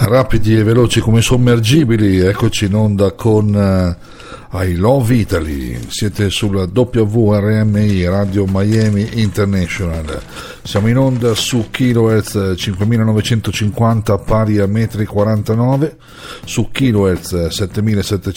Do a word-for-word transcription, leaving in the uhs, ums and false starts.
Rapidi e veloci come sommergibili, eccoci in onda con uh, I Love Italy. Siete sulla W R M I Radio Miami International. Siamo in onda su kilohertz cinquemilanovecentocinquanta pari a metri quarantanove, su kilohertz settemilasettecentocinquanta